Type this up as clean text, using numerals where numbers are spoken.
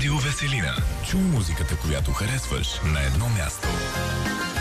Радио Веселина. Чуй музиката, която харесваш на едно място.